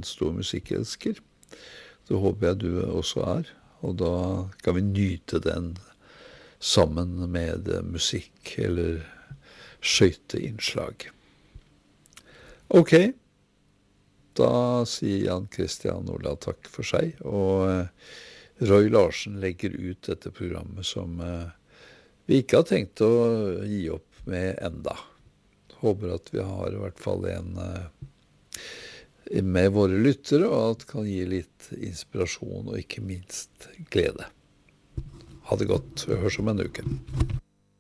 en stor musikkelsker. Det håper jeg du også og da kan vi nyte den sammen med musikk eller skøyteinnslag. Ok, da sier Jan Christian Ola takk for seg, og Roy Larsen legger ut dette programmet som vi ikke har tenkt å gi opp med enda. Håper at vi har i hvert fall en med våre lyttere, og at kan gi litt inspirasjon og ikke minst glede. Ha det godt, vi høres om en uke.